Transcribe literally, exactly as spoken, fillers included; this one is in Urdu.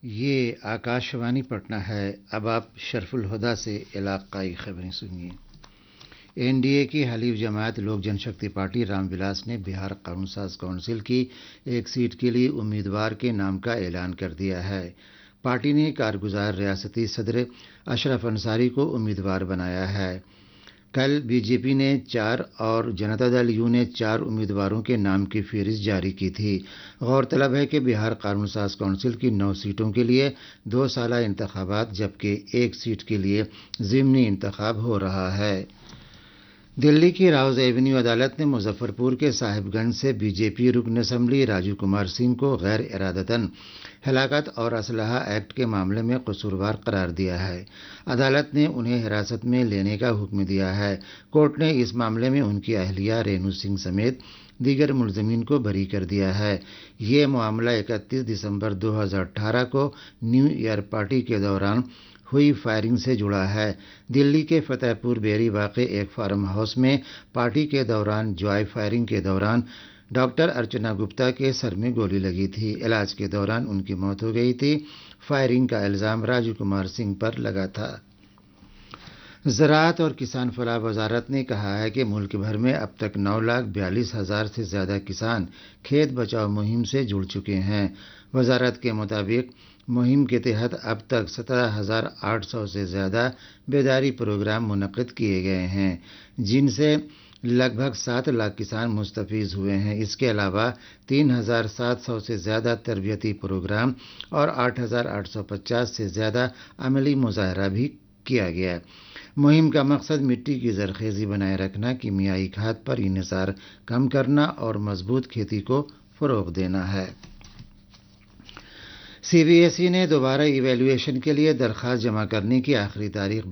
یہ آکاشوانی پٹنہ ہے۔ اب آپ شرف الہدا سے علاقائی خبریں سنیے۔ این ڈی اے کی حلیف جماعت لوک جن شکتی پارٹی رام ولاس نے بہار قانون ساز کونسل کی ایک سیٹ کے لیے امیدوار کے نام کا اعلان کر دیا ہے۔ پارٹی نے کارگزار ریاستی صدر اشرف انصاری کو امیدوار بنایا ہے۔ کل بی جے پی نے چار اور جنتا دل یو نے چار امیدواروں کے نام کی فہرست جاری کی تھی۔ غور طلب ہے کہ بہار قانون ساز کونسل کی نو سیٹوں کے لیے دو سالہ انتخابات جبکہ ایک سیٹ کے لیے ضمنی انتخاب ہو رہا ہے۔ دلی کی راؤز ایونیو عدالت نے مظفر پور کے صاحب گنج سے بی جے پی رکن اسمبلی راجیو کمار سنگھ کو غیر ارادتاً ہلاکت اور اسلحہ ایکٹ کے معاملے میں قصوروار قرار دیا ہے۔ عدالت نے انہیں حراست میں لینے کا حکم دیا ہے۔ کورٹ نے اس معاملے میں ان کی اہلیہ رینو سنگھ سمیت دیگر ملزمین کو بری کر دیا ہے۔ یہ معاملہ اکتیس دسمبر دو ہزار اٹھارہ کو نیو ایئر پارٹی کے دوران ہوئی فائرنگ سے جڑا ہے۔ دلی کے فتح پور بیری واقع ایک فارم ہاؤس میں پارٹی کے دوران جوائے فائرنگ کے دوران ڈاکٹر ارچنا گپتا کے سر میں گولی لگی تھی۔ علاج کے دوران ان کی موت ہو گئی تھی۔ فائرنگ کا الزام راجیو کمار سنگھ پر لگا تھا۔ زراعت اور کسان فلاح وزارت نے کہا ہے کہ ملک بھر میں اب تک نو لاکھ بیالیس ہزار سے زیادہ کسان کھیت بچاؤ مہم سے جڑ چکے ہیں۔ وزارت کے مطابق مہم کے تحت اب تک سترہ ہزار آٹھ سو سے زیادہ بیداری پروگرام منعقد کیے گئے ہیں، جن سے لگ بھگ سات لاکھ کسان مستفید ہوئے ہیں۔ اس کے علاوہ تین ہزار سات سو سے زیادہ تربیتی پروگرام اور آٹھ ہزار آٹھ سو پچاس سے زیادہ عملی مظاہرہ بھی کیا گیا۔ مہم کا مقصد مٹی کی زرخیزی بنائے رکھنا، کیمیائی کھاد پر انحصار کم کرنا اور مضبوط کھیتی کو فروغ دینا ہے۔ سی بی ایس ای نے دوبارہ ایویلویشن کے لیے درخواست جمع کرنے کی آخری تاریخ